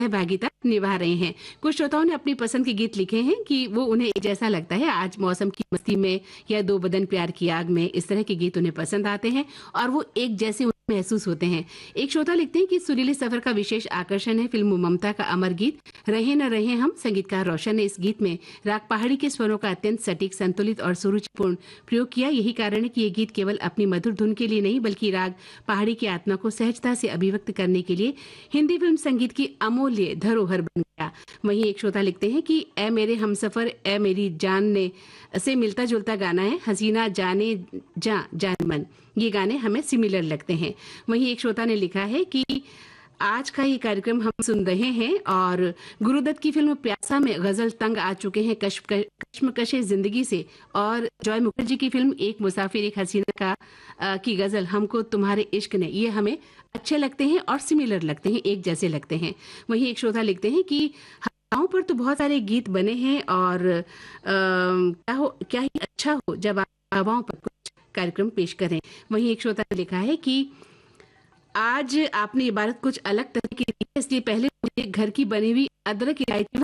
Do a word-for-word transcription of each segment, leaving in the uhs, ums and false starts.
सहभागिता निभा रहे हैं। कुछ श्रोताओं ने अपनी पसंद के गीत लिखे हैं कि वो उन्हें एक जैसा लगता है, आज मौसम की मस्ती में या दो बदन प्यार की आग में, इस तरह के गीत उन्हें पसंद आते हैं और वो एक जैसे महसूस होते हैं। एक श्रोता लिखते हैं कि सुरीले सफर का विशेष आकर्षण है फिल्म ममता का अमर गीत रहे न रहे हम। संगीतकार रोशन ने इस गीत में राग पहाड़ी के स्वरों का अत्यंत सटीक, संतुलित और सुरुचिपूर्ण प्रयोग किया। यही कारण है कि ये गीत केवल अपनी मधुर धुन के लिए नहीं बल्कि राग पहाड़ी की आत्मा को सहजता से अभिव्यक्त करने के लिए हिंदी फिल्म संगीत की अमूल्य धरोहर बन गया। वहीं एक श्रोता लिखते हैं कि ए मेरे हमसफर ए मेरी जान ने से मिलता जुलता गाना है, हसीना जाने जा जान मन, ये गाने हमें सिमिलर लगते हैं। वहीं एक श्रोता ने लिखा है कि आज का ये कार्यक्रम हम सुन रहे हैं और गुरुदत्त की फिल्म प्यासा में गजल तंग आ चुके हैं कश्मकशे जिंदगी से, और जॉय मुखर्जी की फिल्म एक मुसाफिर एक हसीना का आ, की गजल हमको तुम्हारे इश्क ने, ये हमें अच्छे लगते हैं और सिमिलर लगते हैं, एक जैसे लगते हैं। वहीं एक श्रोता लिखते हैं कि हवाओं पर तो बहुत सारे गीत बने हैं और आ, क्या हो क्या ही अच्छा हो जब आप हवाओं पर कुछ कार्यक्रम पेश करें। वहीं एक श्रोता ने लिखा है कि आज आपने इबारत कुछ अलग तरह की दी है, इसलिए पहले मुझे घर की बनी हुई अदरक इलायची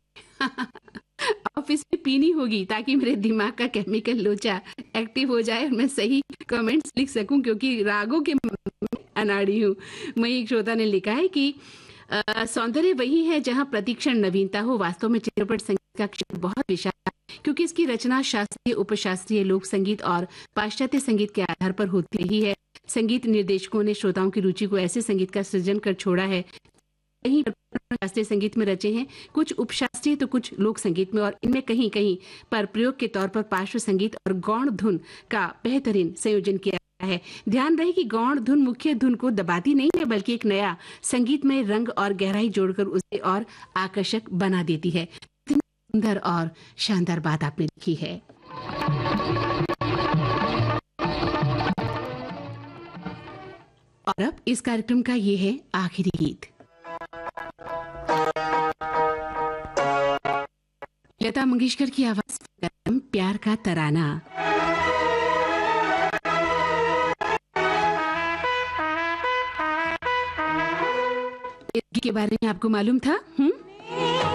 ऑफिस में पीनी होगी ताकि मेरे दिमाग का केमिकल लोचा एक्टिव हो जाए और मैं सही कमेंट्स लिख सकूं, क्योंकि रागों के अनाड़ी हूँ। वहीं एक श्रोता ने लिखा है कि सौंदर्य वही है जहां प्रतिक्षण नवीनता हो। वास्तव में चित्रपट संगीत का क्षेत्र बहुत विशाल है, क्योंकि इसकी रचना शास्त्रीय, उपशास्त्रीय, लोक संगीत और पाश्चात्य संगीत के आधार पर होती रही है। संगीत निर्देशकों ने श्रोताओं की रुचि को ऐसे संगीत का सृजन कर छोड़ा है, कहीं शास्त्रीय संगीत में रचे हैं, कुछ उपशास्त्रीय तो कुछ लोक संगीत में, और इनमें कहीं कहीं पर प्रयोग के तौर पर पार्श्व संगीत और गौण धुन का बेहतरीन संयोजन किया है। ध्यान रहे कि गौण धुन मुख्य धुन को दबाती नहीं है बल्कि एक नया संगीतमय रंग और गहराई जोड़कर उसे और आकर्षक बना देती है। सुंदर और शानदार बात आपने लिखी है। और अब इस कार्यक्रम का ये है आखिरी गीत। लता मंगेशकर की आवाज में प्यार का तराना। इस गीत के बारे में आपको मालूम था? हम्म